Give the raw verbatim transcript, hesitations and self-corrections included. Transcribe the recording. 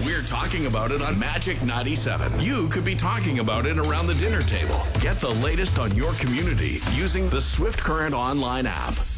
We're talking about it on Magic ninety-seven. You could be talking about it around the dinner table. Get the latest on your community using the Swift Current online app.